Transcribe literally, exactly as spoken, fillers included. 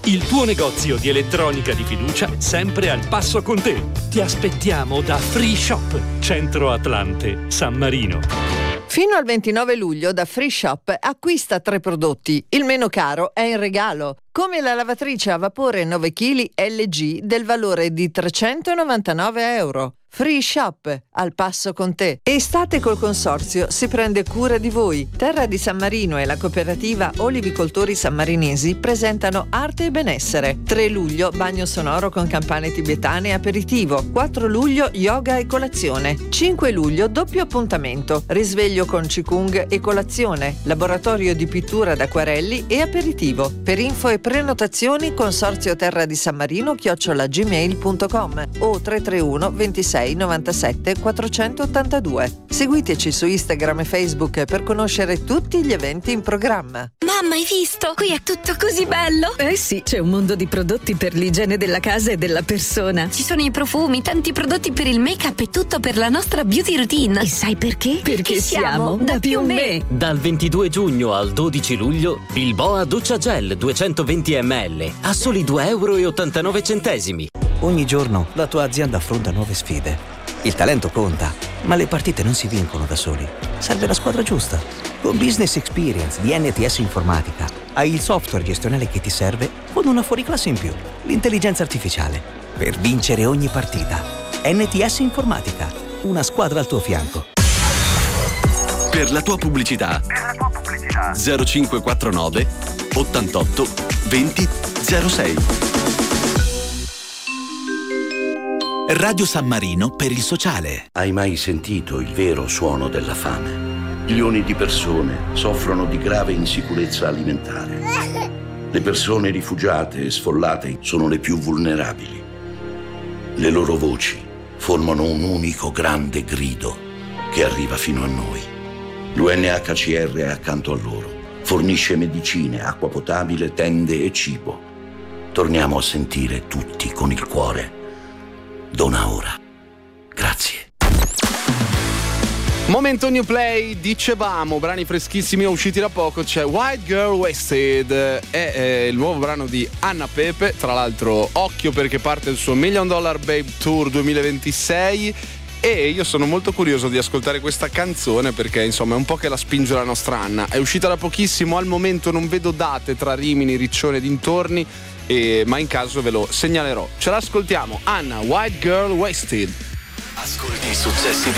il tuo negozio di elettronica di fiducia sempre al passo con te. Ti aspettiamo da Free Shop, Centro Atlante, San Marino. Fino al ventinove luglio da Free Shop acquista tre prodotti. Il meno caro è in regalo, come la lavatrice a vapore nove chili L G del valore di trecentonovantanove euro. Free Shop, al passo con te. Estate col Consorzio si prende cura di voi. Terra di San Marino e la cooperativa Olivicoltori Sammarinesi presentano Arte e Benessere. tre luglio bagno sonoro con campane tibetane e aperitivo. quattro luglio yoga e colazione. cinque luglio doppio appuntamento. Risveglio con Qigong e colazione. Laboratorio di pittura d'acquarelli e aperitivo. Per info e prenotazioni Consorzio Terra di San Marino chiocciola gmail punto com o tre tre uno ventisei novantasette quattrocentottantadue. Seguiteci su Instagram e Facebook per conoscere tutti gli eventi in programma. Mamma, hai visto? Qui è tutto così bello! Eh sì, c'è un mondo di prodotti per l'igiene della casa e della persona. Ci sono i profumi, tanti prodotti per il make-up e tutto per la nostra beauty routine. E sai perché? Perché, Perché siamo da più me. Dal ventidue giugno al dodici luglio, Bilboa Doccia Gel duecentoventi millilitri a soli due euro e ottantanove centesimi. Ogni giorno la tua azienda affronta nuove sfide. Il talento conta, ma le partite non si vincono da soli. Serve la squadra giusta. Con Business Experience di N T S Informatica hai il software gestionale che ti serve con una fuoriclasse in più, l'intelligenza artificiale, per vincere ogni partita. N T S Informatica, una squadra al tuo fianco. Per la tua pubblicità, zero cinque quattro nove ottantotto venti zero sei. Radio San Marino per il sociale. Hai mai sentito il vero suono della fame? Milioni di persone soffrono di grave insicurezza alimentare. Le persone rifugiate e sfollate sono le più vulnerabili. Le loro voci formano un unico grande grido che arriva fino a noi. L'U N H C R è accanto a loro. Fornisce medicine, acqua potabile, tende e cibo. Torniamo a sentire tutti con il cuore. Dona ora. Grazie. Momento New Play, dicevamo, brani freschissimi usciti da poco. C'è White Girl Wasted, è, è il nuovo brano di Anna Pepe. Tra l'altro occhio perché parte il suo Million Dollar Babe Tour duemilaventisei e io sono molto curioso di ascoltare questa canzone perché insomma è un po' che la spinge la nostra Anna. È uscita da pochissimo, al momento non vedo date tra Rimini, Riccione e dintorni, e, ma in caso ve lo segnalerò. Ce l'ascoltiamo, Anna, White Girl Wasted. Ascolti i successi